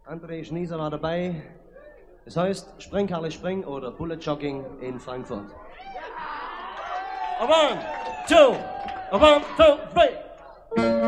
André Schnieser war dabei. Es heißt Spring, Karle, Spring oder Bullet Jogging in Frankfurt. A 1, 2, a 1, 2, 3.